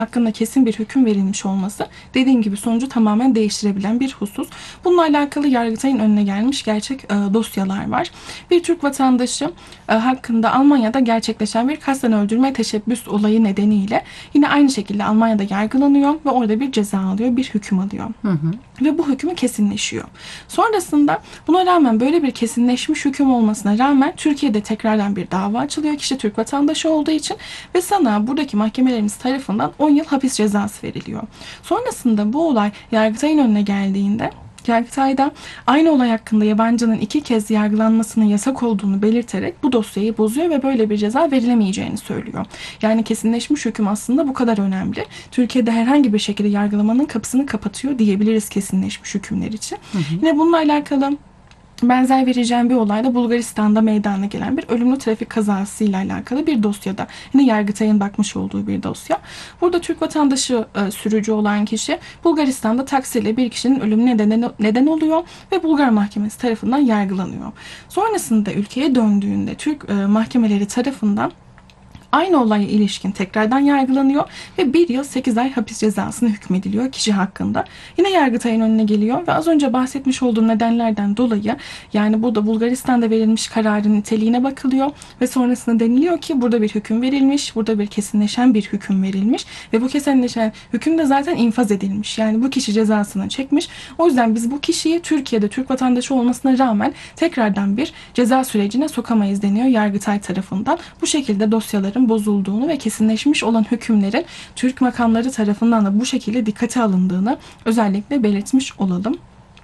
hakkında kesin bir hüküm verilmiş olması dediğim gibi sonucu tamamen değiştirebilen bir husus. Bununla alakalı Yargıtay'ın önüne gelmiş gerçek dosyalar var. Bir Türk vatandaşı hakkında Almanya'da gerçekleşen bir kasten öldürme teşebbüs olayı nedeniyle yine aynı şekilde Almanya'da yargılanıyor ve orada bir ceza alıyor, bir hüküm alıyor. Hı hı. Ve bu hükmü kesinleşiyor. Sonrasında buna rağmen böyle bir kesinleşmiş hüküm olmasına rağmen Türkiye'de tekrardan bir dava açılıyor. Kişi Türk vatandaşı olduğu için ve sana buradaki mahkemelerimiz tarafından 10 yıl hapis cezası veriliyor. Sonrasında bu olay Yargıtay'ın önüne geldiğinde Yargıtay'da aynı olay hakkında yabancının 2 kez yargılanmasının yasak olduğunu belirterek bu dosyayı bozuyor ve böyle bir ceza verilemeyeceğini söylüyor. Yani kesinleşmiş hüküm aslında bu kadar önemli. Türkiye'de herhangi bir şekilde yargılamanın kapısını kapatıyor diyebiliriz kesinleşmiş hükümler için. Hı hı. Yine bununla alakalı benzer vereceğim bir olayda Bulgaristan'da meydana gelen bir ölümlü trafik kazasıyla alakalı bir dosyada. Yine Yargıtay'ın bakmış olduğu bir dosya. Burada Türk vatandaşı sürücü olan kişi Bulgaristan'da taksiyle bir kişinin ölümüne neden oluyor ve Bulgar mahkemesi tarafından yargılanıyor. Sonrasında ülkeye döndüğünde Türk mahkemeleri tarafından aynı olaya ilişkin tekrardan yargılanıyor ve 1 yıl 8 ay hapis cezasına hükmediliyor kişi hakkında. Yine Yargıtay'ın önüne geliyor ve az önce bahsetmiş olduğum nedenlerden dolayı yani burada Bulgaristan'da verilmiş kararın niteliğine bakılıyor ve sonrasında deniliyor ki burada bir hüküm verilmiş, burada bir kesinleşen bir hüküm verilmiş ve bu kesinleşen hüküm de zaten infaz edilmiş. Yani bu kişi cezasını çekmiş. O yüzden biz bu kişiyi Türkiye'de Türk vatandaşı olmasına rağmen tekrardan bir ceza sürecine sokamayız deniyor Yargıtay tarafından. Bu şekilde dosyaların bozulduğunu ve kesinleşmiş olan hükümlerin Türk makamları tarafından da bu şekilde dikkate alındığını özellikle belirtmiş olalım.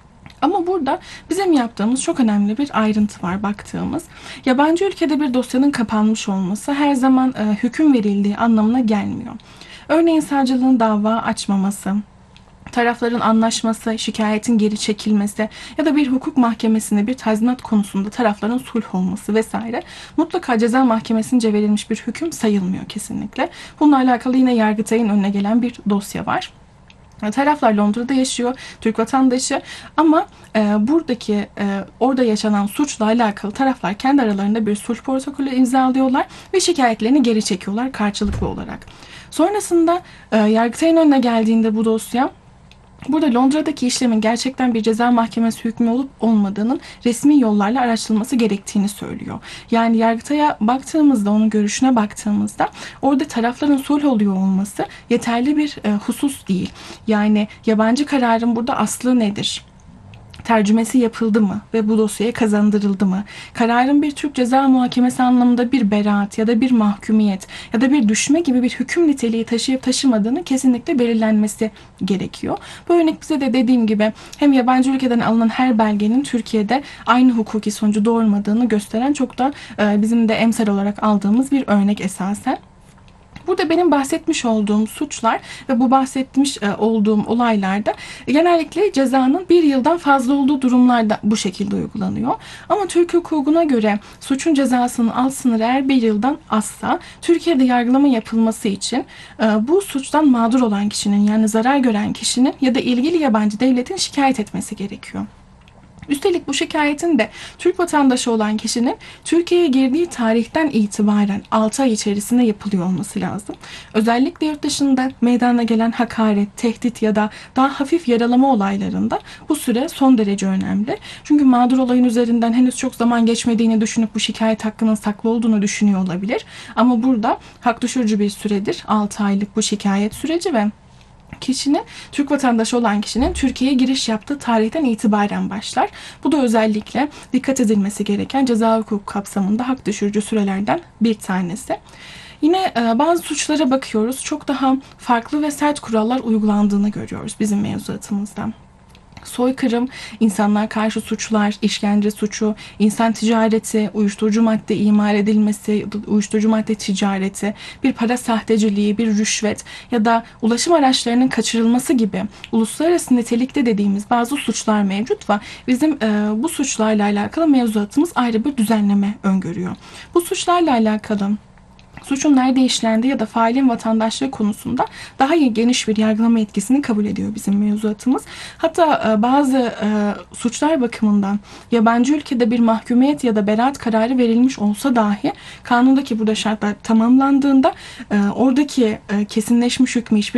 Ama burada bizim yaptığımız çok önemli bir ayrıntı var baktığımız. Yabancı ülkede bir dosyanın kapanmış olması her zaman hüküm verildiği anlamına gelmiyor. Örneğin savcılığın dava açmaması, tarafların anlaşması, şikayetin geri çekilmesi ya da bir hukuk mahkemesinde bir tazminat konusunda tarafların sulh olması vesaire mutlaka ceza mahkemesince verilmiş bir hüküm sayılmıyor kesinlikle. Bununla alakalı yine Yargıtay'ın önüne gelen bir dosya var. Taraflar Londra'da yaşıyor, Türk vatandaşı ama buradaki orada yaşanan suçla alakalı taraflar kendi aralarında bir sulh protokolü imzalıyorlar ve şikayetlerini geri çekiyorlar karşılıklı olarak. Sonrasında Yargıtay'ın önüne geldiğinde bu dosya burada Londra'daki işlemin gerçekten bir ceza mahkemesi hükmü olup olmadığının resmi yollarla araştırılması gerektiğini söylüyor. Yani Yargıtay'a baktığımızda, onun görüşüne baktığımızda orada tarafların sulh oluyor olması yeterli bir husus değil. Yani yabancı kararın burada aslı nedir? Tercümesi yapıldı mı ve bu dosyaya kazandırıldı mı? Kararın bir Türk Ceza Muhakemesi anlamında bir beraat ya da bir mahkumiyet ya da bir düşme gibi bir hüküm niteliği taşıyıp taşımadığını kesinlikle belirlenmesi gerekiyor. Bu örnek bize de dediğim gibi hem yabancı ülkeden alınan her belgenin Türkiye'de aynı hukuki sonucu doğurmadığını gösteren çok da bizim de emsal olarak aldığımız bir örnek esasen. Burada benim bahsetmiş olduğum suçlar ve bu bahsetmiş olduğum olaylarda genellikle cezanın 1 yıldan fazla olduğu durumlarda bu şekilde uygulanıyor. Ama Türk hukukuna göre suçun cezasının alt sınırı eğer 1 yıldan azsa Türkiye'de yargılama yapılması için bu suçtan mağdur olan kişinin yani zarar gören kişinin ya da ilgili yabancı devletin şikayet etmesi gerekiyor. Üstelik bu şikayetin de Türk vatandaşı olan kişinin Türkiye'ye girdiği tarihten itibaren 6 ay içerisinde yapılıyor olması lazım. Özellikle yurt dışında meydana gelen hakaret, tehdit ya da daha hafif yaralama olaylarında bu süre son derece önemli. Çünkü mağdur olayın üzerinden henüz çok zaman geçmediğini düşünüp bu şikayet hakkının saklı olduğunu düşünüyor olabilir. Ama burada hak düşürücü bir süredir 6 aylık bu şikayet süreci ve kişinin, Türk vatandaşı olan kişinin Türkiye'ye giriş yaptığı tarihten itibaren başlar. Bu da özellikle dikkat edilmesi gereken ceza hukuku kapsamında hak düşürücü sürelerden bir tanesi. Yine bazı suçlara bakıyoruz. Çok daha farklı ve sert kurallar uygulandığını görüyoruz bizim mevzuatımızda. Soykırım, insanlar karşı suçlar, işkence suçu, insan ticareti, uyuşturucu madde imal edilmesi, uyuşturucu madde ticareti, bir para sahteciliği, bir rüşvet ya da ulaşım araçlarının kaçırılması gibi uluslararası nitelikte dediğimiz bazı suçlar mevcut ve bizim bu suçlarla alakalı mevzuatımız ayrı bir düzenleme öngörüyor. Bu suçlarla alakalı suçun nerede işlendiği ya da failin vatandaşlığı konusunda daha geniş bir yargılama etkisini kabul ediyor bizim mevzuatımız. Hatta bazı suçlar bakımından yabancı ülkede bir mahkumiyet ya da beraat kararı verilmiş olsa dahi kanundaki burada şartlar tamamlandığında oradaki kesinleşmiş hükmü hiçbir